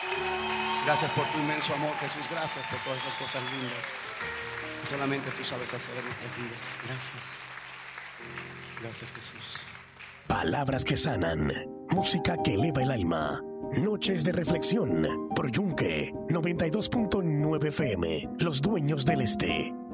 Gracias por tu inmenso amor, Jesús. Gracias por todas esas cosas lindas que solamente tú sabes hacer en nuestras vidas. Gracias. Gracias, Jesús. Palabras que sanan. Música que eleva el alma. Noches de reflexión por Yunque 92.9 FM. Los dueños del este.